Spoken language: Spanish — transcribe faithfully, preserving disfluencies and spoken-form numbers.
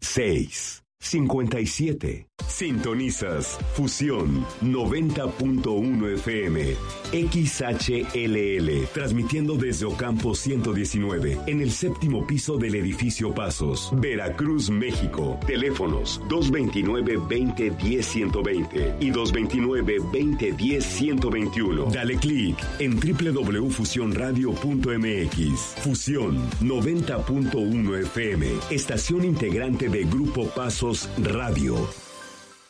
seis cincuenta y siete. Sintonizas Fusión noventa punto uno F M, X H L L, transmitiendo desde Ocampo ciento diecinueve, en el séptimo piso del edificio Pasos, Veracruz, México. Teléfonos dos veintinueve, veinte, diez, ciento veinte y dos veintinueve, veinte, diez, ciento veintiuno. Dale clic en doble u doble u doble u punto fusión radio punto m x. Fusión noventa punto uno F M, estación integrante de Grupo Pasos Radio.